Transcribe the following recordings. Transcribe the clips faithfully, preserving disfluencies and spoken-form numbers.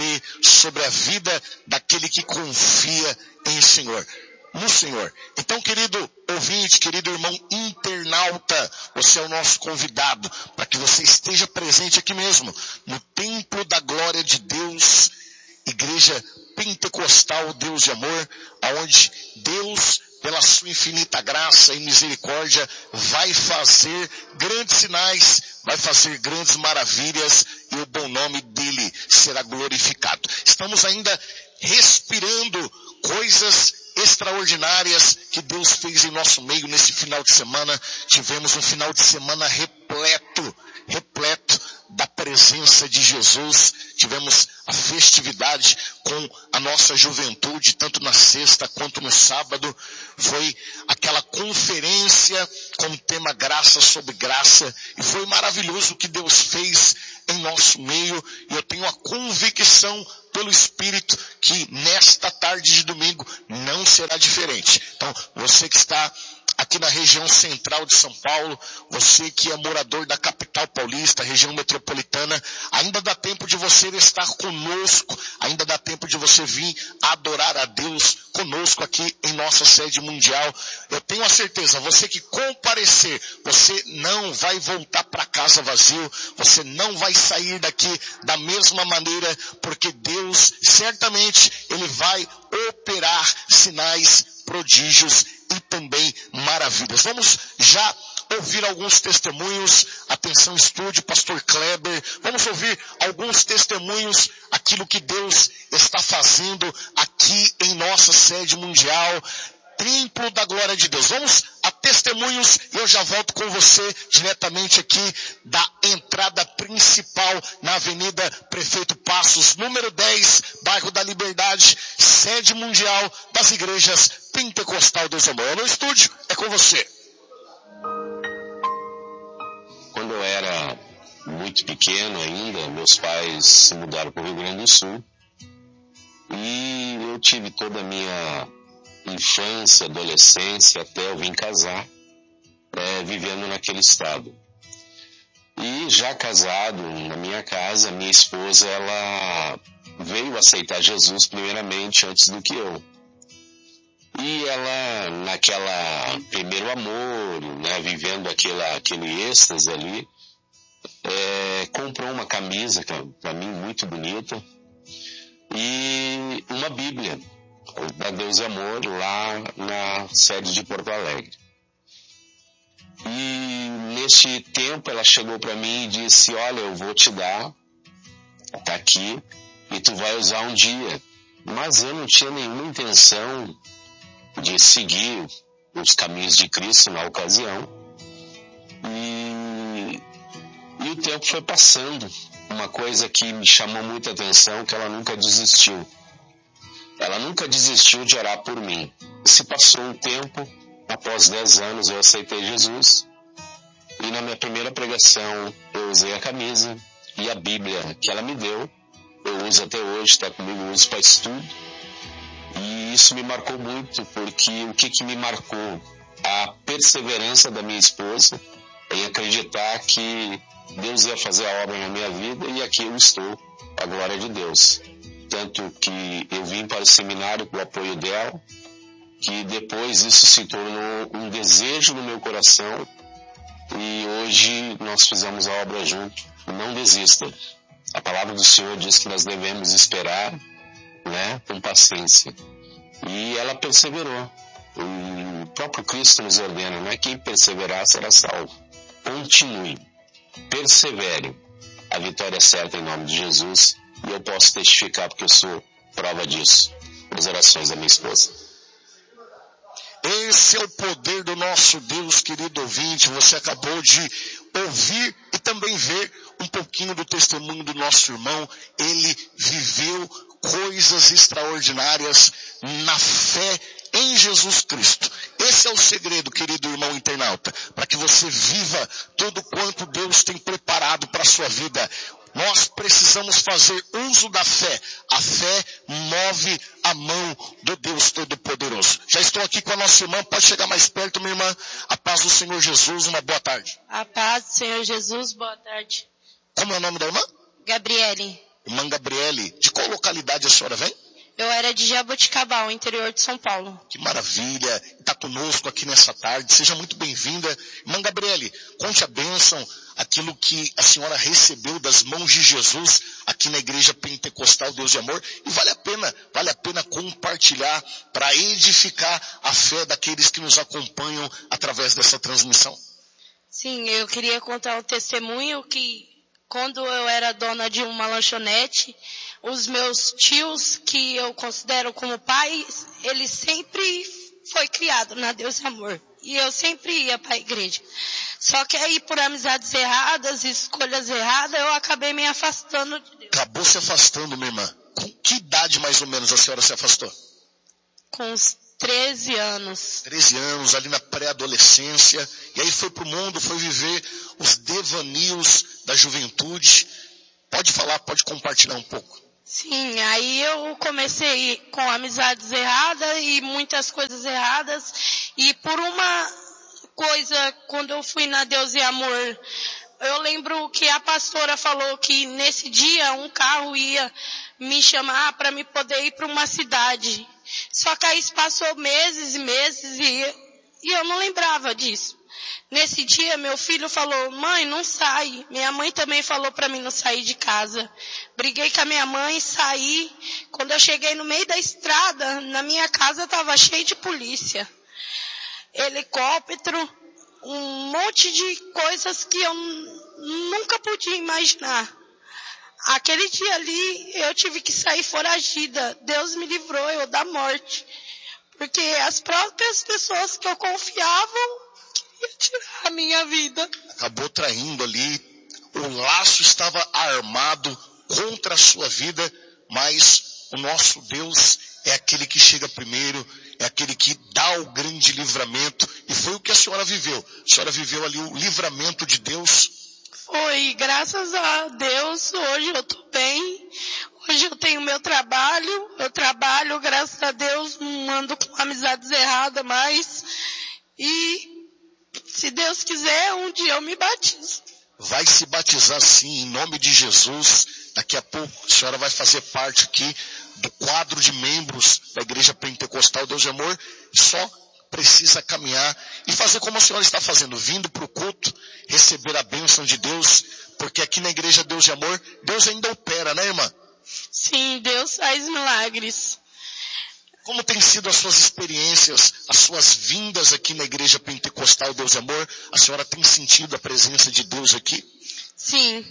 crê sobre a vida daquele que confia em Senhor. No Senhor. Então, querido ouvinte, querido irmão internauta, você é o nosso convidado para que você esteja presente aqui mesmo, no templo da glória de Deus, Igreja Pentecostal Deus de Amor, aonde Deus, pela sua infinita graça e misericórdia, vai fazer grandes sinais, vai fazer grandes maravilhas e o bom nome dele será glorificado. Estamos ainda respirando coisas extraordinárias que Deus fez em nosso meio nesse final de semana. Tivemos um final de semana repleto, repleto da presença de Jesus. Tivemos a festividade com a nossa juventude, tanto na sexta quanto no sábado. Foi aquela conferência com o tema graça sobre graça, e foi maravilhoso o que Deus fez em nosso meio, e eu tenho a convicção pelo Espírito que nesta tarde de domingo não será diferente. Então, você que está aqui na região central de São Paulo, você que é morador da capital paulista, região metropolitana, ainda dá tempo de você estar conosco, ainda dá tempo de você vir adorar a Deus conosco aqui em nossa sede mundial. Eu tenho a certeza, você que comparecer, você não vai voltar para casa vazio, você não vai sair daqui da mesma maneira, porque Deus certamente Ele vai operar sinais, prodígios e também maravilhas. Vamos já ouvir alguns testemunhos. Atenção, estúdio, pastor Kleber. Vamos ouvir alguns testemunhos, aquilo que Deus está fazendo aqui em nossa sede mundial, Templo da Glória de Deus. Vamos a testemunhos e eu já volto com você diretamente aqui da entrada principal na Avenida Prefeito Passos, número dez, bairro da Liberdade, sede mundial das igrejas Pentecostal Deus Amor. No estúdio, é com você. Quando eu era muito pequeno ainda, meus pais se mudaram para o Rio Grande do Sul e eu tive toda a minha infância, adolescência, até eu vim casar, é, vivendo naquele estado. E já casado, na minha casa, minha esposa, ela veio aceitar Jesus primeiramente antes do que eu. E ela, naquela primeiro amor, né, vivendo aquela, aquele êxtase ali, é, comprou uma camisa, para mim, muito bonita, e uma Bíblia da Deus e Amor, lá na sede de Porto Alegre. E nesse tempo ela chegou para mim e disse: olha, eu vou te dar, tá aqui, e tu vai usar um dia. Mas eu não tinha nenhuma intenção de seguir os caminhos de Cristo na ocasião. E, e o tempo foi passando. Uma coisa que me chamou muita atenção, que ela nunca desistiu. Ela nunca desistiu de orar por mim. Se passou um tempo, após dez anos eu aceitei Jesus, e na minha primeira pregação eu usei a camisa e a Bíblia que ela me deu, eu uso até hoje, está comigo, eu uso para estudo, e isso me marcou muito, porque o que, que me marcou? A perseverança da minha esposa em acreditar que Deus ia fazer a obra na minha vida, e aqui eu estou, a glória de Deus. Tanto que eu vim para o seminário com o apoio dela, que depois isso se tornou um desejo no meu coração, e hoje nós fizemos a obra junto. Não desista. A palavra do Senhor diz que nós devemos esperar, né, com paciência. E ela perseverou. O próprio Cristo nos ordena, né? Quem perseverar será salvo. Continue. Persevere. A vitória é certa em nome de Jesus. E eu posso testificar porque eu sou prova disso. As orações da minha esposa. Esse é o poder do nosso Deus, querido ouvinte. Você acabou de ouvir e também ver um pouquinho do testemunho do nosso irmão. Ele viveu coisas extraordinárias na fé em Jesus Cristo. Esse é o segredo, querido irmão internauta, para que você viva tudo quanto Deus tem preparado para a sua vida. Nós precisamos fazer uso da fé. A fé move a mão do Deus Todo-Poderoso. Já estou aqui com a nossa irmã. Pode chegar mais perto, minha irmã. A paz do Senhor Jesus. Uma boa tarde. A paz do Senhor Jesus. Boa tarde. Como é o nome da irmã? Gabriele. Irmã Gabriele. De qual localidade a senhora vem? Eu era de Jaboticabal, interior de São Paulo. Que maravilha, está conosco aqui nessa tarde, seja muito bem-vinda. Irmã Gabriele, conte a bênção, aquilo que a senhora recebeu das mãos de Jesus aqui na Igreja Pentecostal Deus de Amor, e vale a pena, vale a pena compartilhar para edificar a fé daqueles que nos acompanham através dessa transmissão. Sim, eu queria contar um testemunho que quando eu era dona de uma lanchonete, os meus tios, que eu considero como pais, eles sempre foi criado na Deus e Amor. E eu sempre ia para a igreja. Só que aí, por amizades erradas, escolhas erradas, eu acabei me afastando de Deus. Acabou se afastando, minha irmã. Com que idade mais ou menos a senhora se afastou? Com uns treze anos. treze anos, ali na pré-adolescência. E aí foi pro mundo, foi viver os devanios da juventude. Pode falar, pode compartilhar um pouco. Sim, aí eu comecei com amizades erradas e muitas coisas erradas. E por uma coisa, quando eu fui na Deus e Amor, eu lembro que a pastora falou que nesse dia um carro ia me chamar para me poder ir para uma cidade. Só que aí passou meses e meses e, e eu não lembrava disso. Nesse dia, meu filho falou, mãe, não sai. Minha mãe também falou para mim não sair de casa. Briguei com a minha mãe, saí. Quando eu cheguei no meio da estrada, na minha casa estava cheio de polícia. Helicóptero, um monte de coisas que eu nunca podia imaginar. Aquele dia ali, eu tive que sair foragida. Deus me livrou eu da morte. Porque as próprias pessoas que eu confiava queriam tirar a minha vida. Acabou traindo ali. O laço estava armado contra a sua vida, mas o nosso Deus é aquele que chega primeiro, é aquele que dá o grande livramento. E foi o que a senhora viveu. A senhora viveu ali o livramento de Deus. Foi, graças a Deus, hoje eu estou bem. Hoje eu tenho meu trabalho. Eu trabalho, graças a Deus, não ando com amizades erradas mais. E, se Deus quiser, um dia eu me batizo. Vai se batizar sim, em nome de Jesus. Daqui a pouco a senhora vai fazer parte aqui do quadro de membros da Igreja Pentecostal Deus de Amor. Só precisa caminhar e fazer como a senhora está fazendo, vindo para o culto, receber a bênção de Deus, porque aqui na Igreja Deus de Amor, Deus ainda opera, né, irmã? Sim, Deus faz milagres. Como tem sido as suas experiências, as suas vindas aqui na Igreja Pentecostal Deus de Amor? A senhora tem sentido a presença de Deus aqui? Sim.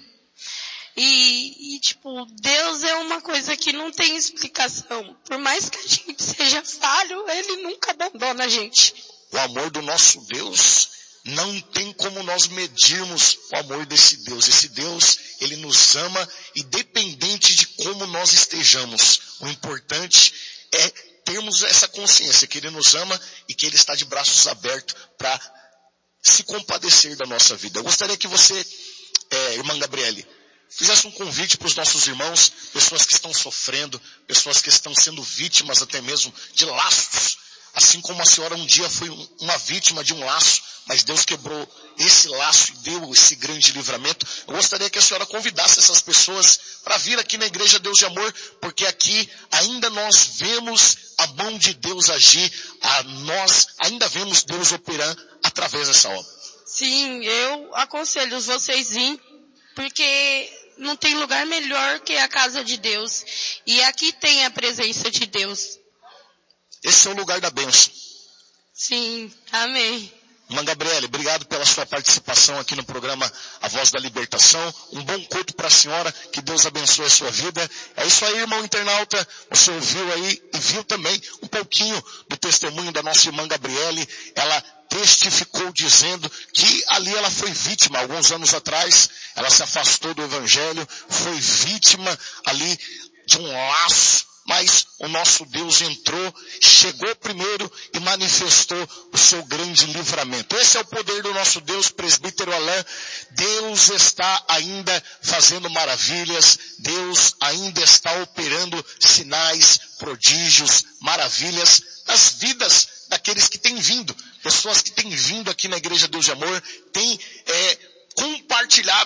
E, e, tipo, Deus é uma coisa que não tem explicação. Por mais que a gente seja falho, Ele nunca abandona a gente. O amor do nosso Deus, não tem como nós medirmos o amor desse Deus. Esse Deus, Ele nos ama, independente de como nós estejamos. O importante é termos essa consciência que Ele nos ama e que Ele está de braços abertos para se compadecer da nossa vida. Eu gostaria que você, é, irmã Gabriele, fizesse um convite para os nossos irmãos, pessoas que estão sofrendo, pessoas que estão sendo vítimas até mesmo de laços, assim como a senhora um dia foi uma vítima de um laço, mas Deus quebrou esse laço e deu esse grande livramento. Eu gostaria que a senhora convidasse essas pessoas para vir aqui na Igreja Deus de Amor, porque aqui ainda nós vemos a mão de Deus agir, a nós ainda vemos Deus operando através dessa obra. Sim, eu aconselho vocês virem, porque não tem lugar melhor que a casa de Deus. E aqui tem a presença de Deus. Esse é o lugar da bênção. Sim, amém. Irmã Gabriele, obrigado pela sua participação aqui no programa A Voz da Libertação. Um bom culto para a senhora, que Deus abençoe a sua vida. É isso aí, irmão internauta. Você ouviu aí e viu também um pouquinho do testemunho da nossa irmã Gabriele. Ela testificou dizendo que ali ela foi vítima, alguns anos atrás, ela se afastou do Evangelho, foi vítima ali de um laço, mas o nosso Deus entrou, chegou primeiro e manifestou o seu grande livramento. Esse é o poder do nosso Deus, presbítero Alain. Deus está ainda fazendo maravilhas, Deus ainda está operando sinais, prodígios, maravilhas nas vidas daqueles que têm vindo. Pessoas que têm vindo aqui na Igreja Deus de Amor, têm é, compartilhado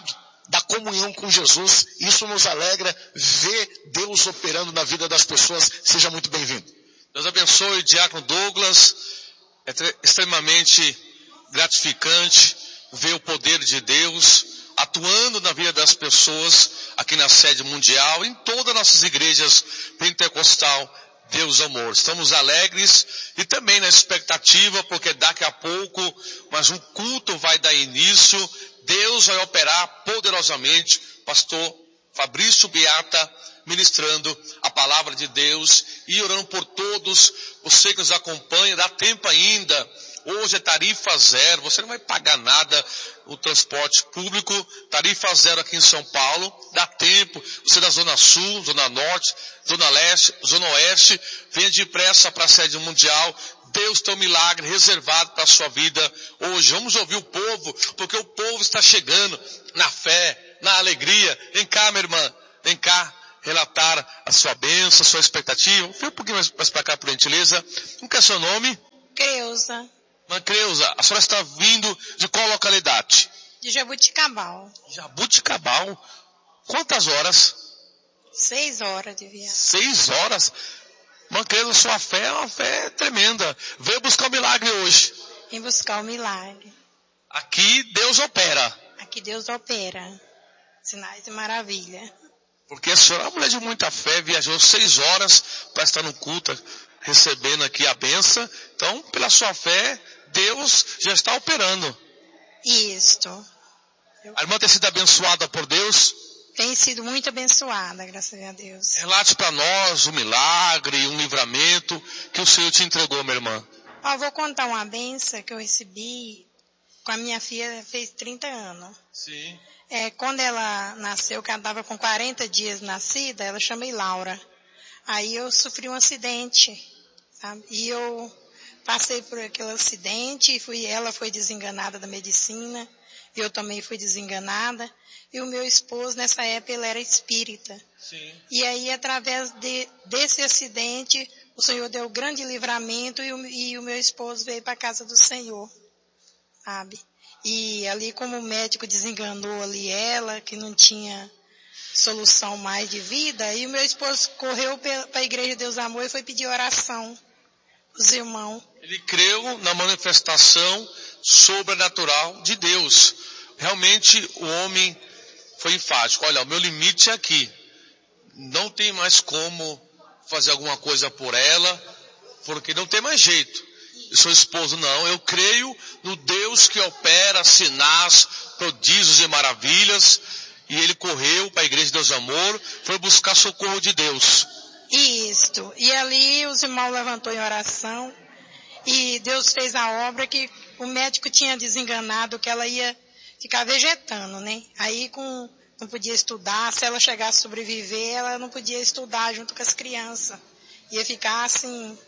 da comunhão com Jesus. Isso nos alegra, ver Deus operando na vida das pessoas. Seja muito bem-vindo. Deus abençoe, Diácono Douglas. É extremamente gratificante ver o poder de Deus atuando na vida das pessoas aqui na sede mundial, em todas as nossas igrejas pentecostal. Deus amor. Estamos alegres e também na expectativa, porque daqui a pouco, mas um culto vai dar início. Deus vai operar poderosamente. Pastor Fabrício Beata ministrando a palavra de Deus e orando por todos. Você que nos acompanha, dá tempo ainda. Hoje é tarifa zero, você não vai pagar nada o transporte público, tarifa zero aqui em São Paulo, dá tempo, você da Zona Sul, Zona Norte, Zona Leste, Zona Oeste, venha depressa para a sede mundial. Deus tem um milagre reservado para a sua vida hoje. Vamos ouvir o povo, porque o povo está chegando na fé, na alegria. Vem cá, minha irmã, vem cá relatar a sua bênção, a sua expectativa. Vem um pouquinho mais, mais para cá, por gentileza. Como que é seu nome? Creuza. Irmã Creuza, a senhora está vindo de qual localidade? De Jabuticabal. Jabuticabal. Quantas horas? Seis horas de viagem. Seis horas? Irmã Creuza, sua fé é uma fé tremenda. Veio buscar o milagre hoje. Vim buscar o milagre. Aqui Deus opera. Aqui Deus opera. Sinais de maravilha. Porque a senhora é uma mulher de muita fé, viajou seis horas para estar no culto, recebendo aqui a bênção. Então, pela sua fé, Deus já está operando. Isto. A irmã tem sido abençoada por Deus? Tem sido muito abençoada, graças a Deus. Relate para nós um milagre, um livramento que o Senhor te entregou, minha irmã. Ó, vou contar uma bênção que eu recebi com a minha filha, fez trinta anos. Sim. É, quando ela nasceu, que ela estava com quarenta dias nascida, ela chamei Laura. Aí eu sofri um acidente, sabe? E eu passei por aquele acidente, e fui, ela foi desenganada da medicina, eu também fui desenganada, e o meu esposo, nessa época, ele era espírita. Sim. E aí, através de, desse acidente, o Senhor deu grande livramento, e o, e o meu esposo veio para a casa do Senhor, sabe? E ali, como o médico desenganou ali ela, que não tinha solução mais de vida, e o meu esposo correu para a Igreja de Deus Amor e foi pedir oração os irmãos. Ele creu na manifestação sobrenatural de Deus. Realmente o homem foi enfático. Olha, o meu limite é aqui. Não tem mais como fazer alguma coisa por ela, porque não tem mais jeito. E seu esposo, não, eu creio no Deus que opera sinais, prodígios e maravilhas. E ele correu para a Igreja de Deus Amor, foi buscar socorro de Deus. Isto. E ali os irmãos levantou em oração e Deus fez a obra que o médico tinha desenganado que ela ia ficar vegetando, né? Aí com, não podia estudar, se ela chegasse a sobreviver, ela não podia estudar junto com as crianças. Ia ficar assim,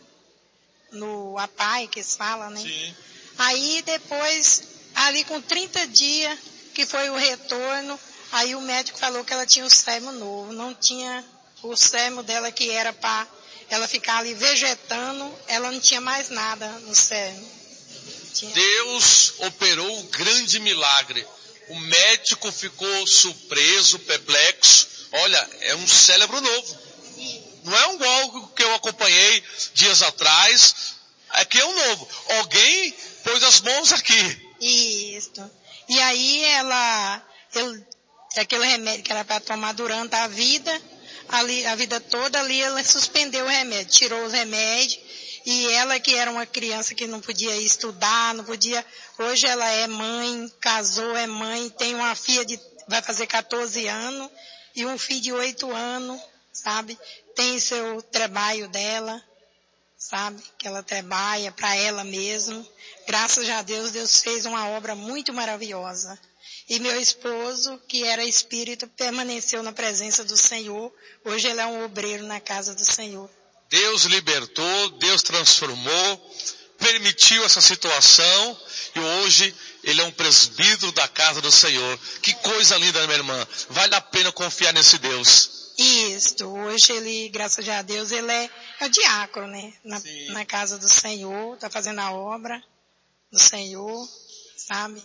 no apai que se fala, né? Sim. Aí depois, ali com trinta dias, que foi o retorno, aí o médico falou que ela tinha o sêmen novo, não tinha o sêmen dela que era para ela ficar ali vegetando, ela não tinha mais nada no sêmen. Tinha... Deus operou um grande milagre. O médico ficou surpreso, perplexo. Olha, é um cérebro novo. Não é um algo que eu acompanhei dias atrás. Aqui é um novo. Alguém pôs as mãos aqui. Isso. E aí ela... Eu, aquele remédio que era para tomar durante a vida, ali, a vida toda, ali ela suspendeu o remédio, tirou os remédios, e ela que era uma criança que não podia estudar, não podia, hoje ela é mãe, casou, é mãe, tem uma filha de, vai fazer quatorze anos, e um filho de oito anos, sabe? Tem seu trabalho dela, sabe? Que ela trabalha para ela mesma. Graças a Deus, Deus fez uma obra muito maravilhosa. E meu esposo, que era espírito, permaneceu na presença do Senhor. Hoje ele é um obreiro na casa do Senhor. Deus libertou, Deus transformou, permitiu essa situação e hoje ele é um presbítero da casa do Senhor. Que coisa linda, minha irmã. Vale a pena confiar nesse Deus. Isso. Hoje ele, graças a Deus, ele é, é o diácono, né? Na, na casa do Senhor, está fazendo a obra do Senhor, sabe?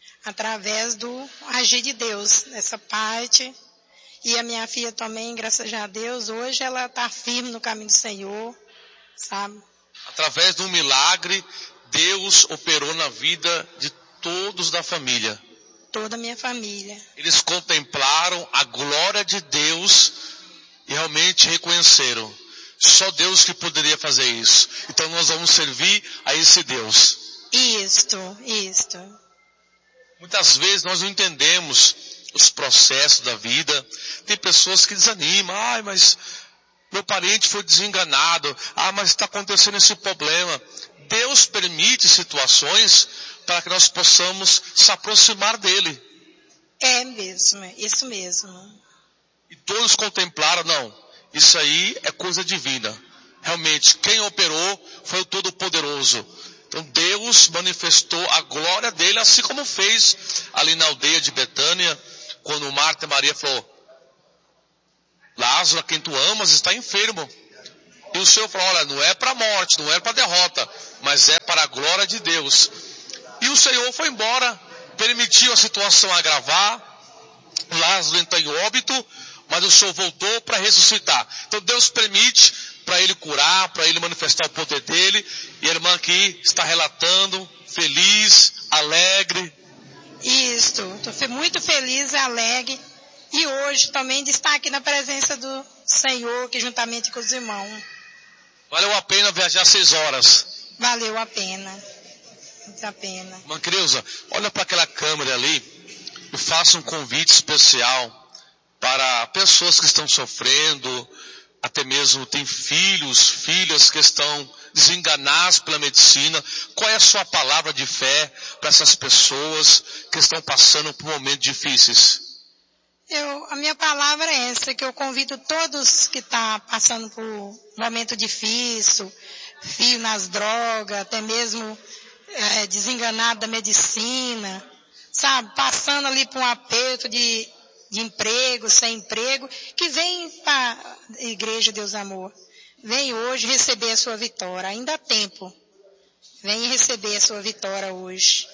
através do agir de Deus, nessa parte. E a minha filha também, graças a Deus, hoje ela está firme no caminho do Senhor, sabe? Através de um milagre, Deus operou na vida de todos da família. Toda a minha família. Eles contemplaram a glória de Deus e realmente reconheceram. Só Deus que poderia fazer isso. Então nós vamos servir a esse Deus. Isto, isto. Muitas vezes nós não entendemos os processos da vida. Tem pessoas que desanimam. Ai, mas meu parente foi desenganado. Ah, mas está acontecendo esse problema. Deus permite situações para que nós possamos se aproximar dele. É mesmo, isso mesmo. E todos contemplaram, não, isso aí é coisa divina. Realmente, quem operou foi o Todo-Poderoso. Então Deus manifestou a glória dele, assim como fez ali na aldeia de Betânia, quando Marta e Maria falou, Lázaro, a quem tu amas, está enfermo. E o Senhor falou, olha, não é para a morte, não é para a derrota, mas é para a glória de Deus. E o Senhor foi embora, permitiu a situação agravar, Lázaro entrou em óbito, mas o Senhor voltou para ressuscitar. Então Deus permite para ele curar, para ele manifestar o poder dele. E a irmã aqui está relatando, feliz, alegre. Isto, estou muito feliz e alegre. E hoje também de estar aqui na presença do Senhor, que juntamente com os irmãos. Valeu a pena viajar seis horas. Valeu a pena. Muito a pena. Irmã Creuza, olha para aquela câmera ali e faça um convite especial para pessoas que estão sofrendo, até mesmo tem filhos, filhas que estão desenganados pela medicina. Qual é a sua palavra de fé para essas pessoas que estão passando por momentos difíceis? Eu, a minha palavra é essa, que eu convido todos que estão tá passando por um momento difícil, fio nas drogas, até mesmo é, desenganado da medicina, sabe, passando ali por um aperto de, de emprego, sem emprego, que vem para a Igreja Deus Amor. Vem hoje receber a sua vitória, ainda há tempo. Vem receber a sua vitória hoje.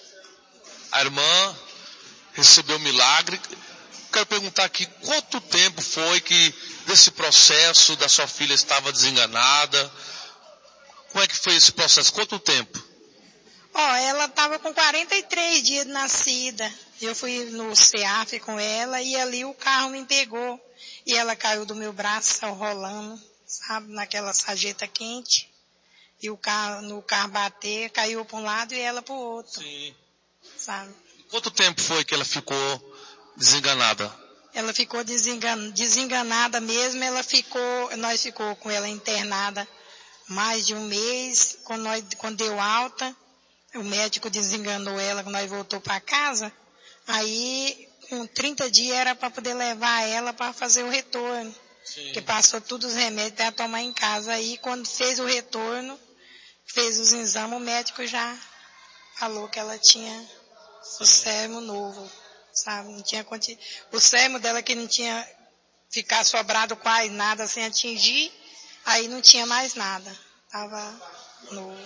A irmã recebeu o milagre. Quero perguntar aqui, quanto tempo foi que desse processo da sua filha estava desenganada? Como é que foi esse processo? Quanto tempo? Ó, oh, ela estava com quarenta e três dias de nascida. Eu fui no C A F com ela e ali o carro me pegou. E ela caiu do meu braço, saiu rolando, sabe, naquela sarjeta quente. E o carro, no carro bater, caiu para um lado e ela para o outro. Sim. Sabe? Quanto tempo foi que ela ficou desenganada? Ela ficou desengan, desenganada mesmo, ela ficou, nós ficou com ela internada mais de um mês, quando, nós, quando deu alta, o médico desenganou ela, quando nós voltou para casa, aí com trinta dias era para poder levar ela para fazer o retorno, Sim. que passou todos os remédios para tomar em casa, aí quando fez o retorno, fez os exames, o médico já falou que ela tinha Sim. o cérebro novo. Sabe, não tinha conti... o cérebro dela que não tinha ficar sobrado quase nada sem atingir, aí não tinha mais nada, estava novo.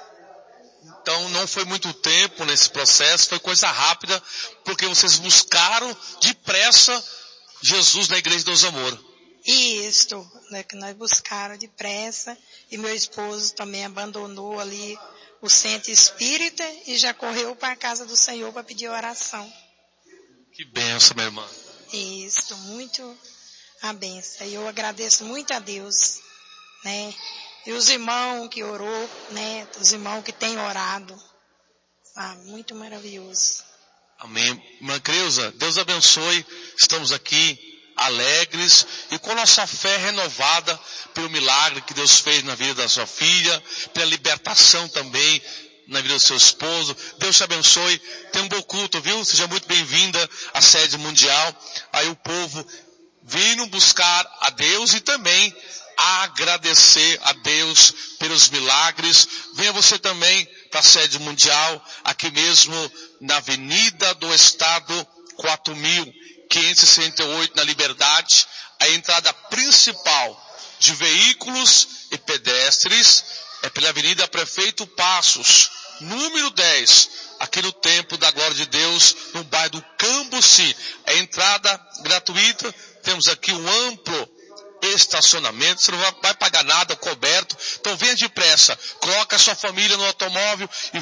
Então não foi muito tempo nesse processo, foi coisa rápida, porque vocês buscaram depressa Jesus na Igreja de Deus Amor. Isso, né, que nós buscaram depressa, e meu esposo também abandonou ali o centro espírita e já correu para a casa do Senhor para pedir oração. Que benção, minha irmã. Isso, muito a benção. E eu agradeço muito a Deus, né? E os irmãos que orou, né? Os irmãos que têm orado. Ah, muito maravilhoso. Amém. Irmã Creuza, Deus abençoe. Estamos aqui alegres e com nossa fé renovada pelo milagre que Deus fez na vida da sua filha, pela libertação também na vida do seu esposo. Deus te abençoe. Tenha um bom culto, viu? Seja muito bem-vinda à sede mundial. Aí o povo vindo buscar a Deus e também agradecer a Deus pelos milagres. Venha você também para a sede mundial, aqui mesmo na Avenida do Estado quatro mil quinhentos e sessenta e oito, na Liberdade, a entrada principal de veículos e pedestres é pela Avenida Prefeito Passos, número dez, aqui no Templo da Glória de Deus, no bairro do Cambuci. É entrada gratuita, temos aqui um amplo estacionamento, você não vai pagar nada, coberto. Então venha depressa, coloca a sua família no automóvel e